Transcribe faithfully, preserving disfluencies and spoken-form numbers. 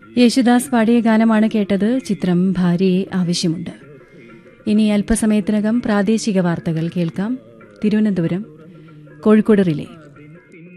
യേശുദാസ് പാടിയ ഗാനമാണ് കേട്ടത്. ചിത്രം ഭാര്യയെ ആവശ്യമുണ്ട്. ഇനി അല്പസമയത്തിനകം പ്രാദേശിക വാർത്തകൾ കേൾക്കാം. തിരുവനന്തപുരം കോഴിക്കോട് റിലേ.